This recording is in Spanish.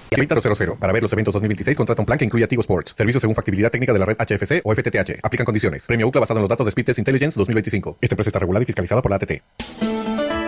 3000. Para ver los eventos 2026, contrata un plan que incluya Tigo Sports. Servicios según factibilidad técnica de la red HFC o FTTH. Aplican condiciones. Premio UCLA basado en los datos de Speed Test Intelligence 2025. Esta empresa está regulada y fiscalizada por la ATT.